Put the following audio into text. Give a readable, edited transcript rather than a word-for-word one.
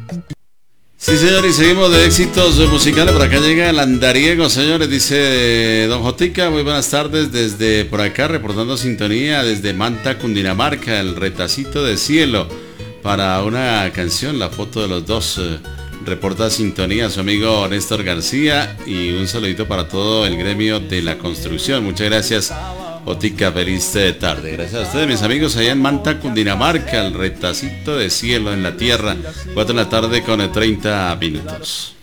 Sí, señor, y seguimos de éxitos musicales. Por acá llega el andariego, señores, dice Don Jotica. Muy buenas tardes desde por acá, reportando sintonía desde Manta, Cundinamarca, el retacito de cielo. Para una canción, la foto de los dos. Reporta sintonía su amigo Néstor García. Y un saludito para todo el gremio de la construcción. Muchas gracias, Jotica, feliz tarde. Gracias a ustedes, mis amigos, allá en Manta, Cundinamarca, el retacito de cielo en la tierra. 4 de la tarde con 30 minutos.